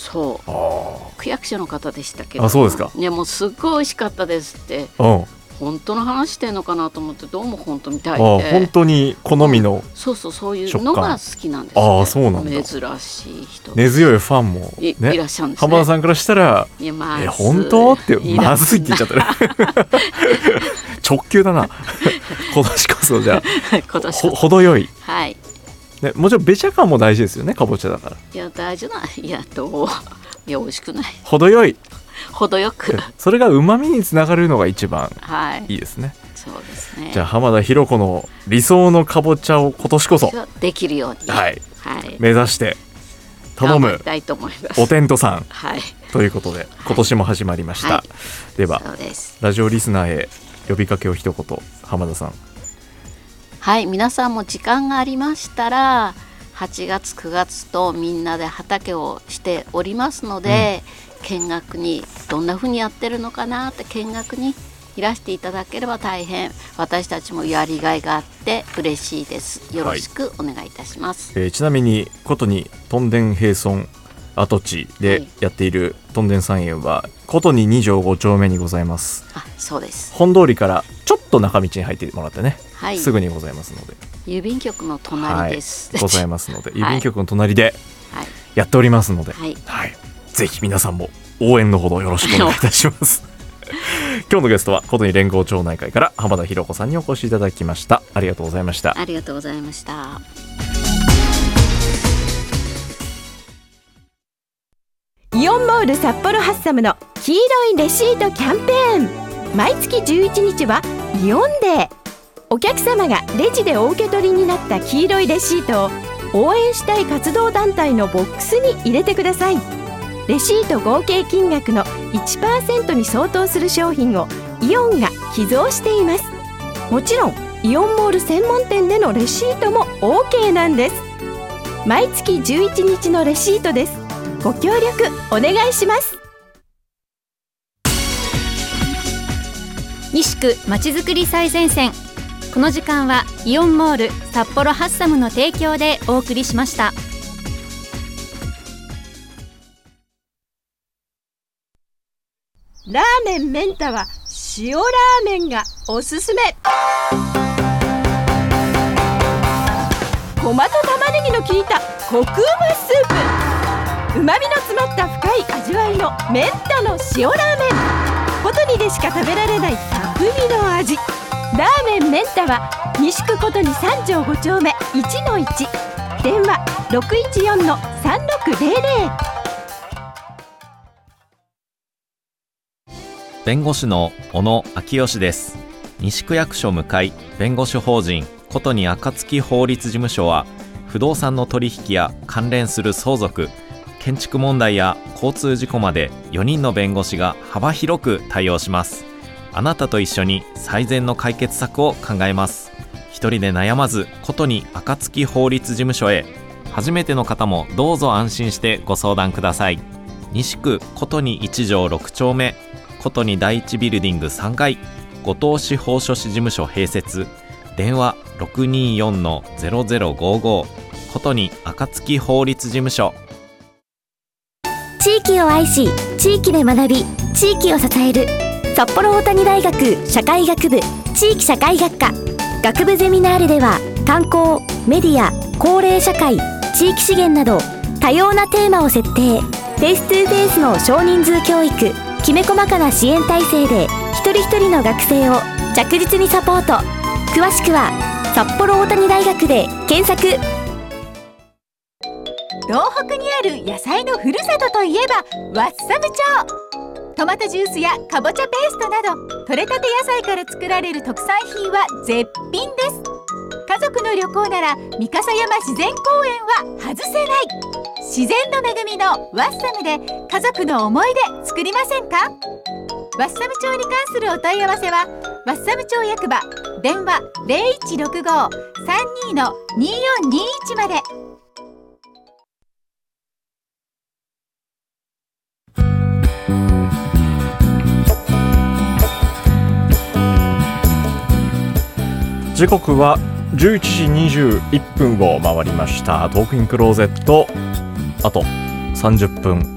そう区役所の方でしたけど。 そうですか。 いやもうすっごい美味しかったですって。本当の話してんのかなと思ってどうも本当みたいで。 本当に好みの、 そういうのが好きなんですね。 そうなんだ。 珍しい人、 根強いファンも、 いらっしゃるんですね。 浜田さんからしたら本当ってまずいって言っちゃったら直球だな今年こそじゃあ程よい、 はいね、もちろんべちゃ感も大事ですよね。かぼちゃだから。 いや大事な、いや美味しくない、 程よい、 程よくそれが旨味につながるのが一番いいですね。 そうですね。 じゃあ浜田博子の理想のかぼちゃを今年こそできるように、 目指して頼むおテントさん、ということで今年も始まりました。ではラジオリスナーへ呼びかけを一言、浜田さん。 はい、皆さんも時間がありましたら8月9月とみんなで畑をしておりますので、見学にどんな風にやってるのかなって見学にいらしていただければ大変私たちもやりがいがあって嬉しいです。よろしくお願いいたします。 ちなみにことにとんでん平村跡地でやっているとんでん菜園はことに2条5丁目にございます。 そうです。 本通りからちょっと中道に入ってもらってね、すぐにございますので、 郵便局の隣です、 ございますので郵便局の隣でやっておりますので、ぜひ皆さんも応援のほどよろしくお願いいたします今日のゲストはことに連合町内会から浜田博子さんにお越しいただきました。ありがとうございました。 ありがとうございました。 イオンモール札幌ハッサムの黄色いレシートキャンペーン、毎月11日はイオンデー。お客様がレジでお受け取りになった黄色いレシートを応援したい活動団体のボックスに入れてください。レシート合計金額の 1% に相当する商品をイオンが寄贈しています。もちろんイオンモール専門店でのレシートも OK なんです。毎月11日のレシートです。ご協力お願いします。 西区まちづくり最前線。この時間はイオンモール札幌ハッサムの提供でお送りしました。 ラーメンメンタは塩ラーメンがおすすめ。ごまと玉ねぎの効いたコクうまスープ、うまみの詰まった深い味わいのメンタの塩ラーメン。ことにでしか食べられない匠の味。ラーメンメンタは西区ことに3条5丁目 1-1、 電話 614-3600。 弁護士の小野昭義です。西区役所向かい弁護士法人ことに暁法律事務所は、不動産の取引や関連する相続、建築問題や交通事故まで4人の弁護士が幅広く対応します。あなたと一緒に最善の解決策を考えます。一人で悩まずことに暁法律事務所へ。初めての方もどうぞ安心してご相談ください。西区ことに1条6丁目ことに第一ビルディング3階、後藤司法書士事務所併設、電話 624-0055、 ことに暁法律事務所。 地域を愛し地域で学び地域を支える札幌大谷大学社会学部地域社会学科学部ゼミナールでは、観光、メディア、高齢社会、地域資源など多様なテーマを設定。フェイス2フェイスの少人数教育、きめ細かな支援体制で一人一人の学生を着実にサポート。詳しくは札幌大谷大学で検索。 東北にある野菜のふるさとといえばワッサム町。トマトジュースやかぼちゃペーストなど採れたて野菜から作られる特産品は絶品です。家族の旅行なら三笠山自然公園は外せない。自然の恵みのワッサムで家族の思い出作りませんか。ワッサム町に関するお問い合わせはワッサム町役場電話 0165-32-2421 まで。 時刻は11時21分を回りました。トークインクローゼット、あと30分